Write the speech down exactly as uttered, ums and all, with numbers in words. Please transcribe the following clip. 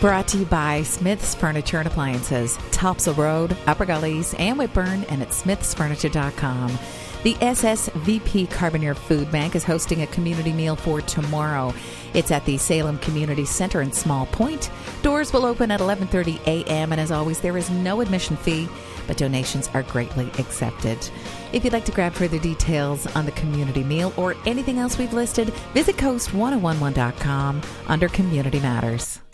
Brought to you by Smith's Furniture and Appliances, Topsail Road, Upper Gullies, and Whitburn, and at smiths furniture dot com. The S S V P Carboneer Food Bank is hosting a community meal for tomorrow. It's at the Salem Community Center in Small Point. Doors will open at eleven thirty a.m., and as always, there is no admission fee, but donations are greatly accepted. If you'd like to grab further details on the community meal or anything else we've listed, visit coast ten eleven dot com under Community Matters.